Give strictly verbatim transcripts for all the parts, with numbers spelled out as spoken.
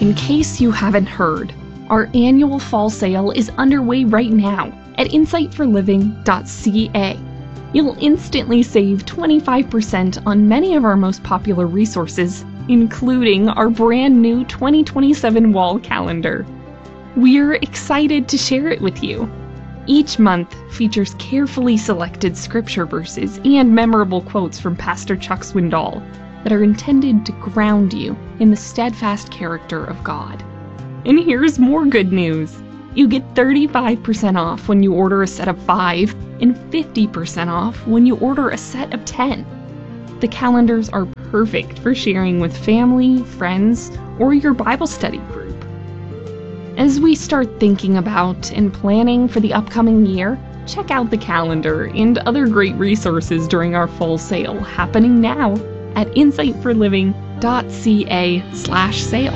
In case you haven't heard, our annual fall sale is underway right now at insight for living dot c a. You'll instantly save twenty-five percent on many of our most popular resources, including our brand new twenty twenty-seven wall calendar. We're excited to share it with you. Each month features carefully selected scripture verses and memorable quotes from Pastor Chuck Swindoll that are intended to ground you in the steadfast character of God. And here's more good news. You get thirty-five percent off when you order a set of five and fifty percent off when you order a set of ten. The calendars are perfect for sharing with family, friends, or your Bible study group. As we start thinking about and planning for the upcoming year, check out the calendar and other great resources during our fall sale happening now at insight for living dot c a slash sale.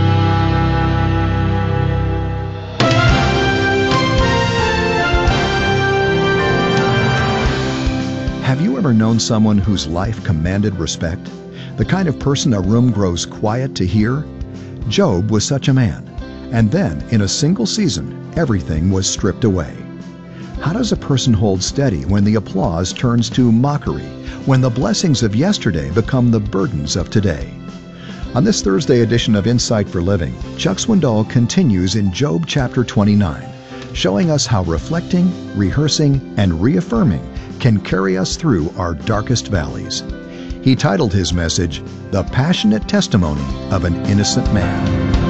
Have you ever known someone whose life commanded respect? The kind of person a room grows quiet to hear? Job was such a man. And then, in a single season, everything was stripped away. How does a person hold steady when the applause turns to mockery, when the blessings of yesterday become the burdens of today? On this Thursday edition of Insight for Living, Chuck Swindoll continues in Job chapter twenty-nine, showing us how reflecting, rehearsing, and reaffirming can carry us through our darkest valleys. He titled his message, "The Passionate Testimony of an Innocent Man."